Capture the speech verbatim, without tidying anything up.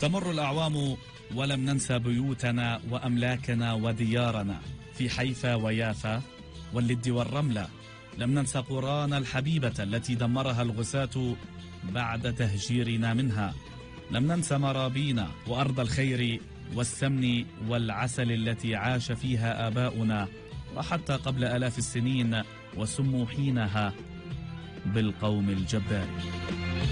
تمر الأعوام ولم ننسى بيوتنا وأملاكنا وديارنا في حيفا ويافا واللد والرملة. لم ننسى قرانا الحبيبة التي دمرها الغساة بعد تهجيرنا منها. لم ننسى مرابينا وأرض الخير والسمن والعسل التي عاش فيها آباؤنا وحتى قبل آلاف السنين، وسموا حينها بالقوم الجبار.